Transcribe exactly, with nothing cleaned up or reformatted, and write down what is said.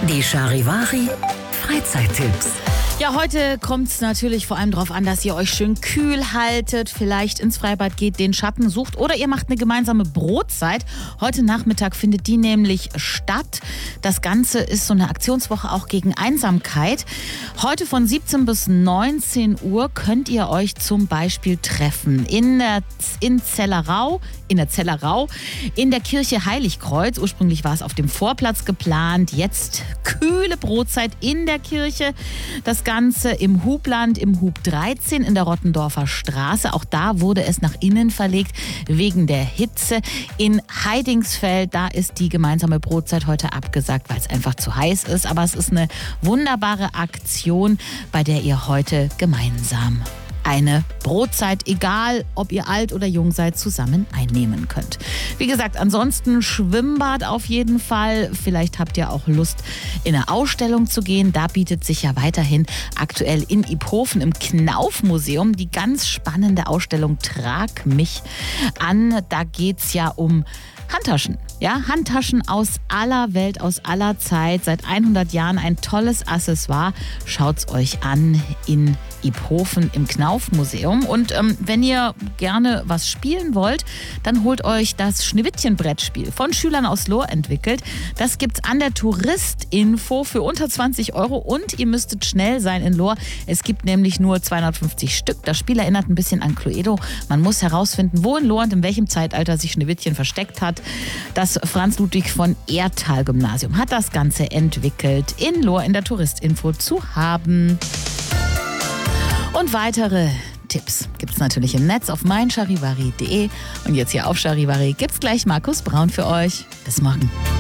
Die Charivari Freizeittipps. Ja, heute kommt es natürlich vor allem darauf an, dass ihr euch schön kühl haltet, vielleicht ins Freibad geht, den Schatten sucht oder ihr macht eine gemeinsame Brotzeit. Heute Nachmittag findet die nämlich statt. Das Ganze ist so eine Aktionswoche auch gegen Einsamkeit. Heute von siebzehn bis neunzehn Uhr könnt ihr euch zum Beispiel treffen in der, in Zellerau, in der Zellerau, in der Kirche Heiligkreuz. Ursprünglich war es auf dem Vorplatz geplant, jetzt kühle Brotzeit in der Kirche. Das Ganze im Hubland, im Hub dreizehn in der Rottendorfer Straße. Auch da wurde es nach innen verlegt wegen der Hitze. In Heidingsfeld, da ist die gemeinsame Brotzeit heute abgesagt, weil es einfach zu heiß ist. Aber es ist eine wunderbare Aktion, bei der ihr heute gemeinsam eine Brotzeit, egal ob ihr alt oder jung seid, zusammen einnehmen könnt. Wie gesagt, ansonsten Schwimmbad auf jeden Fall. Vielleicht habt ihr auch Lust, in eine Ausstellung zu gehen. Da bietet sich ja weiterhin aktuell in Iphofen im Knauf-Museum die ganz spannende Ausstellung Trag mich an. Da geht es ja um Handtaschen. Ja, Handtaschen aus aller Welt, aus aller Zeit. Seit hundert Jahren ein tolles Accessoire. Schaut's euch an in Iphofen im Knauf-Museum. Und ähm, wenn ihr gerne was spielen wollt, dann holt euch das Schneewittchen-Brettspiel von Schülern aus Lohr entwickelt. Das gibt's an der Touristinfo für unter zwanzig Euro und ihr müsstet schnell sein in Lohr. Es gibt nämlich nur zweihundertfünfzig Stück. Das Spiel erinnert ein bisschen an Cluedo. Man muss herausfinden, wo in Lohr und in welchem Zeitalter sich Schneewittchen versteckt hat. Das Franz-Ludwig von Erthal-Gymnasium hat das Ganze entwickelt. In Lohr in der Touristinfo zu haben. Und weitere Tipps gibt es natürlich im Netz auf mein charivari punkt de. Und jetzt hier auf Charivari gibt's gleich Markus Braun für euch. Bis morgen.